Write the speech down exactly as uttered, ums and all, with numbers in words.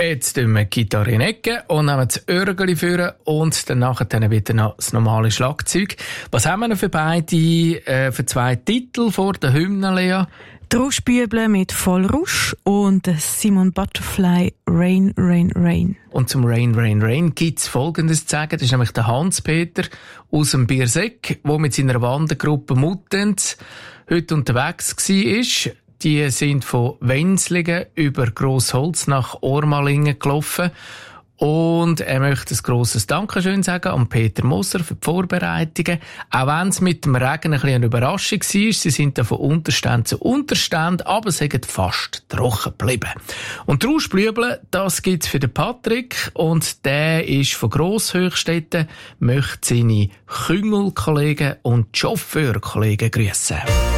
Jetzt tun wir die Gitarre in die Ecke und nehmen das Örgeli führen und dann nachher wieder noch das normale Schlagzeug. Was haben wir noch für beide, äh, für zwei Titel vor der Hymne, Lea? Trauschbüble mit Vollrausch und Simon Butterfly Rain, Rain, Rain. Und zum Rain, Rain, Rain gibt es Folgendes zu sagen. Das ist nämlich der Hans-Peter aus dem Bierseck, der mit seiner Wandergruppe Muttenz heute unterwegs war. Die sind von Wenslingen über Grossholz nach Ormalingen gelaufen. Und er möchte ein grosses Dankeschön sagen an Peter Moser für die Vorbereitungen. Auch wenn es mit dem Regen ein bisschen eine Überraschung war. Sie sind da von Unterstand zu Unterstand, aber sie sind fast trocken geblieben. Und die Rauschblüble, das gibt's für den Patrick. Und der ist von Grosshöchstetten, möchte seine Küngelkollegen und Chauffeurkollegen grüssen.